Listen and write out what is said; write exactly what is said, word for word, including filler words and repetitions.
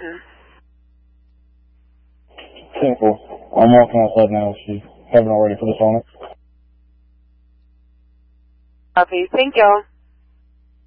location? Simple. I'm walking outside now if you haven't already put us on it. Copy. Thank you.